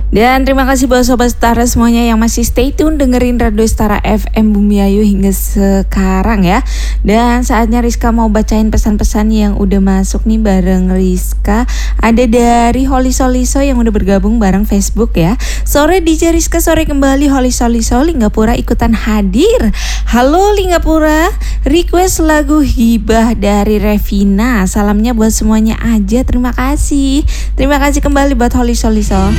Dan terima kasih buat Sobat Setara semuanya yang masih stay tune dengerin Radio Setara FM Bumi Ayu hingga sekarang ya. Dan saatnya Rizka mau bacain pesan-pesan yang udah masuk nih bareng Rizka. Ada dari Holly Soliso yang udah bergabung bareng Facebook ya. Sore DJ Rizka, sore kembali Holly Soliso, Linggapura ikutan hadir. Halo Linggapura, request lagu Hibah dari Revina. Salamnya buat semuanya aja, terima kasih. Terima kasih kembali buat Holly Soliso.